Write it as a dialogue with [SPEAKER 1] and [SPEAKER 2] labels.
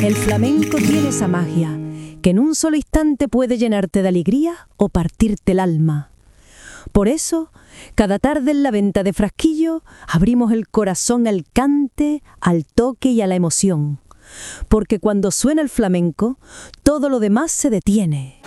[SPEAKER 1] El flamenco tiene esa magia, que en un solo instante puede llenarte de alegría o partirte el alma. Por eso, cada tarde en la venta de Frasquillo abrimos el corazón al cante, al toque y a la emoción. Porque cuando suena el flamenco, todo lo demás se detiene.